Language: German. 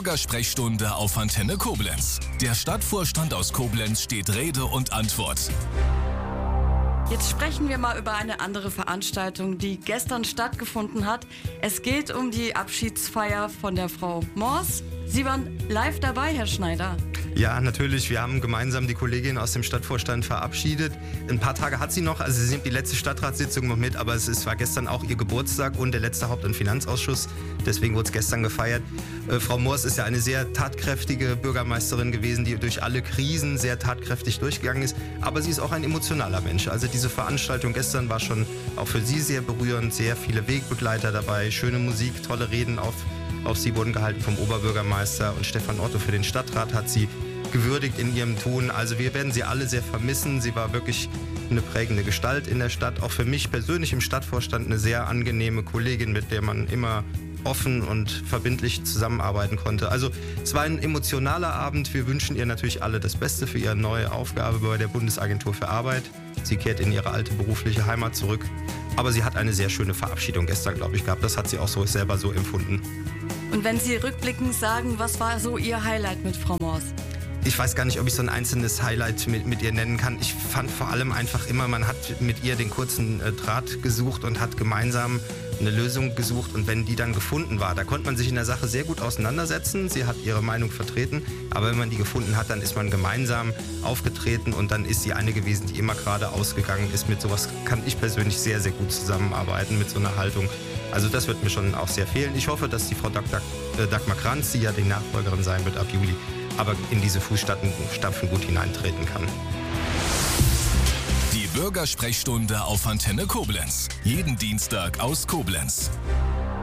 Bürgersprechstunde auf Antenne Koblenz. Der Stadtvorstand aus Koblenz steht Rede und Antwort. Jetzt sprechen wir mal über eine andere Veranstaltung, die gestern stattgefunden hat. Es geht um die Abschiedsfeier von der Frau Mors. Sie waren live dabei, Herr Schneider. Ja, natürlich. Wir haben gemeinsam die Kollegin aus dem Stadtvorstand verabschiedet. Ein paar Tage hat sie noch, also sie nimmt die letzte Stadtratssitzung noch mit, aber es war gestern auch ihr Geburtstag und der letzte Haupt- und Finanzausschuss. Deswegen wurde es gestern gefeiert. Frau Mors ist ja eine sehr tatkräftige Bürgermeisterin gewesen, die durch alle Krisen sehr tatkräftig durchgegangen ist. Aber sie ist auch ein emotionaler Mensch. Also diese Veranstaltung gestern war schon auch für sie sehr berührend. Sehr viele Wegbegleiter dabei, schöne Musik, tolle Reden auf sie wurden gehalten vom Oberbürgermeister, und Stefan Otto für den Stadtrat hat sie gewürdigt in ihrem Tun. Also wir werden sie alle sehr vermissen. Sie war wirklich eine prägende Gestalt in der Stadt. Auch für mich persönlich im Stadtvorstand eine sehr angenehme Kollegin, mit der man immer offen und verbindlich zusammenarbeiten konnte. Also es war ein emotionaler Abend. Wir wünschen ihr natürlich alle das Beste für ihre neue Aufgabe bei der Bundesagentur für Arbeit. Sie kehrt in ihre alte berufliche Heimat zurück. Aber sie hat eine sehr schöne Verabschiedung gestern, glaube ich, gehabt. Das hat sie auch so selber so empfunden. Und wenn Sie rückblickend sagen, was war so Ihr Highlight mit Frau Mors? Ich weiß gar nicht, ob ich so ein einzelnes Highlight mit ihr nennen kann. Ich fand vor allem einfach immer, man hat mit ihr den kurzen Draht gesucht und hat gemeinsam eine Lösung gesucht. Und wenn die dann gefunden war, da konnte man sich in der Sache sehr gut auseinandersetzen. Sie hat ihre Meinung vertreten. Aber wenn man die gefunden hat, dann ist man gemeinsam aufgetreten und dann ist sie eine gewesen, die immer gerade ausgegangen ist. Mit sowas kann ich persönlich sehr, sehr gut zusammenarbeiten, mit so einer Haltung. Also das wird mir schon auch sehr fehlen. Ich hoffe, dass die Frau Dagmar Kranz, die ja die Nachfolgerin sein wird ab Juli, aber in diese Fußstapfen gut hineintreten kann. Die Bürgersprechstunde auf Antenne Koblenz. Jeden Dienstag aus Koblenz.